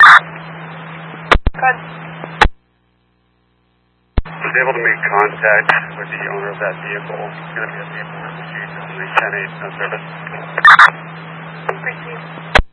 Good. Was able to make contact with the owner of that vehicle. It's going to be a vehicle that was used on the 10-8 service. Received.